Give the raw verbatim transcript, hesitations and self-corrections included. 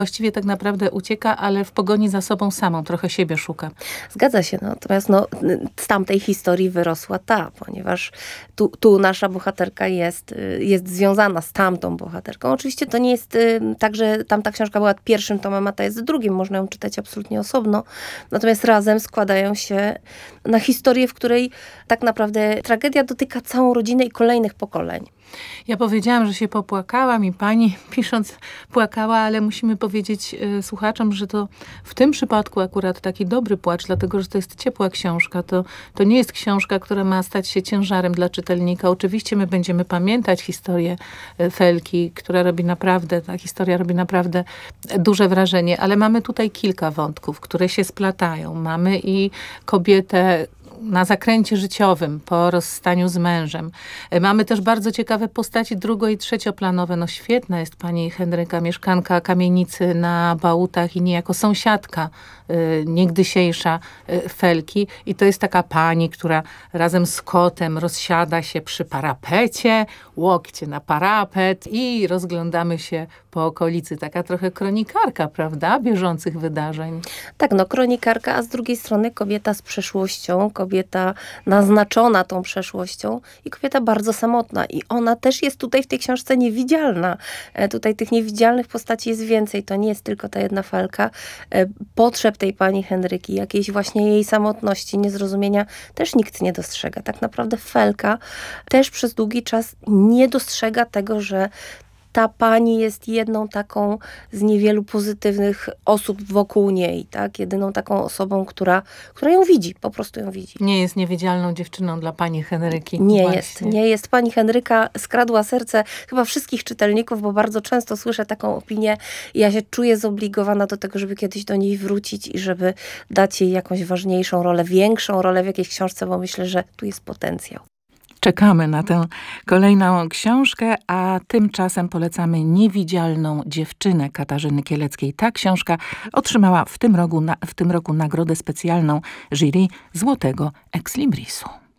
Właściwie tak naprawdę ucieka, ale w pogoni za sobą samą, trochę siebie szuka. Zgadza się, natomiast no, z tamtej historii wyrosła ta, ponieważ tu, tu nasza bohaterka jest, jest związana z tamtą bohaterką. Oczywiście to nie jest tak, że tamta książka była pierwszym tomem, a ta jest drugim. Można ją czytać absolutnie osobno. Natomiast razem składają się na historię, w której tak naprawdę tragedia dotyka całą rodzinę i kolejnych pokoleń. Ja powiedziałam, że się popłakałam i pani pisząc płakała, ale musimy powiedzieć y, słuchaczom, że to w tym przypadku akurat taki dobry płacz, dlatego że to jest ciepła książka. To, to nie jest książka, która ma stać się ciężarem dla czytelnika. Oczywiście my będziemy pamiętać historię Felki, która robi naprawdę, ta historia robi naprawdę duże wrażenie, ale mamy tutaj kilka wątków, które się splatają. Mamy i kobietę na zakręcie życiowym, po rozstaniu z mężem. Mamy też bardzo ciekawe postaci drugo- i trzecioplanowe. No świetna jest pani Henryka, mieszkanka kamienicy na Bałutach i niejako sąsiadka y, niegdysiejsza y, Felki. I to jest taka pani, która razem z kotem rozsiada się przy parapecie, łokcie na parapet i rozglądamy się po okolicy. Taka trochę kronikarka, prawda? Bieżących wydarzeń. Tak, no kronikarka, a z drugiej strony kobieta z przeszłością, kobieta naznaczona tą przeszłością i kobieta bardzo samotna. I ona też jest tutaj w tej książce niewidzialna. E, tutaj tych niewidzialnych postaci jest więcej. To nie jest tylko ta jedna Felka. E, potrzeb tej pani Henryki, jakiejś właśnie jej samotności, niezrozumienia też nikt nie dostrzega. Tak naprawdę Felka też przez długi czas nie dostrzega tego, że ta pani jest jedną taką z niewielu pozytywnych osób wokół niej, tak? Jedyną taką osobą, która, która ją widzi, po prostu ją widzi. Nie jest niewidzialną dziewczyną dla pani Henryki. Nie Właśnie. jest, nie jest. Pani Henryka skradła serce chyba wszystkich czytelników, bo bardzo często słyszę taką opinię i ja się czuję zobligowana do tego, żeby kiedyś do niej wrócić i żeby dać jej jakąś ważniejszą rolę, większą rolę w jakiejś książce, bo myślę, że tu jest potencjał. Czekamy na tę kolejną książkę, a tymczasem polecamy Niewidzialną dziewczynę Katarzyny Kieleckiej. Ta książka otrzymała w tym roku, na, w tym roku nagrodę specjalną jury Złotego Ex Librisu.